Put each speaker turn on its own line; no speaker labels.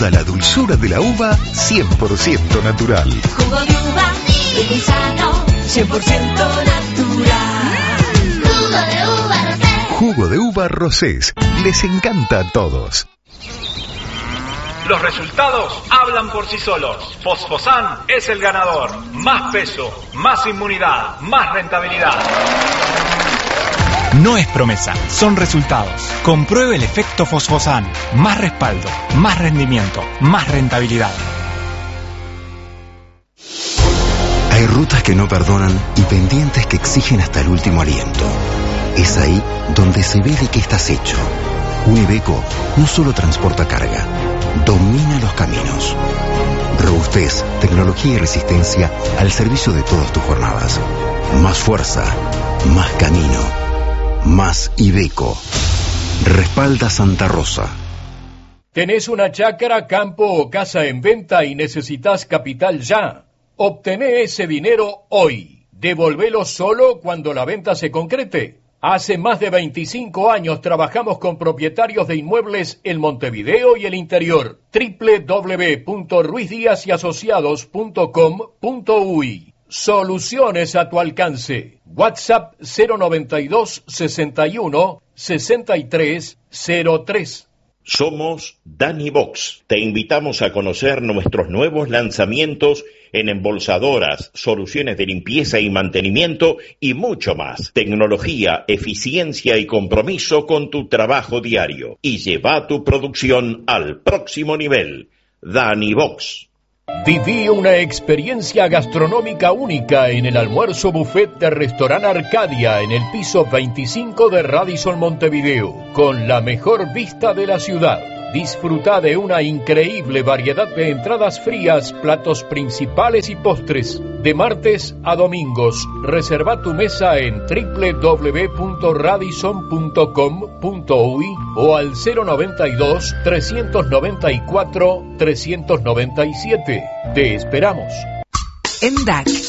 La dulzura de la uva 100% natural.
Jugo de uva, rico y sano, 100% natural. Jugo de uva Rosés.
Jugo de uva Rosés. Les encanta a todos.
Los resultados hablan por sí solos. Fosfosan es el ganador. Más peso, más inmunidad, más rentabilidad.
No es promesa, son resultados. Compruebe el efecto Fosfosan. Más respaldo, más rendimiento, más rentabilidad.
Hay rutas que no perdonan y pendientes que exigen hasta el último aliento. Es ahí donde se ve de qué estás hecho. Un Iveco no solo transporta carga, domina los caminos. Robustez, tecnología y resistencia al servicio de todas tus jornadas. Más fuerza, más camino. Más Iveco. Respalda Santa Rosa.
¿Tenés una chacra, campo o casa en venta y necesitas capital ya? Obtené ese dinero hoy. Devolvelo solo cuando la venta se concrete. Hace más de 25 años trabajamos con propietarios de inmuebles en Montevideo y el interior. www.ruizdiasyasociados.com.uy. Soluciones a tu alcance. WhatsApp 092 61 63 03.
Somos Danivox. Te invitamos a conocer nuestros nuevos lanzamientos en embolsadoras, soluciones de limpieza y mantenimiento y mucho más. Tecnología, eficiencia y compromiso con tu trabajo diario. Y lleva tu producción al próximo nivel. Danivox.
Viví una experiencia gastronómica única en el almuerzo buffet de Restaurant Arcadia en el piso 25 de Radisson Montevideo, con la mejor vista de la ciudad. Disfruta de una increíble variedad de entradas frías, platos principales y postres. De martes a domingos, reserva tu mesa en www.radisson.com.uy o al 092 394 397. Te esperamos.
En DAC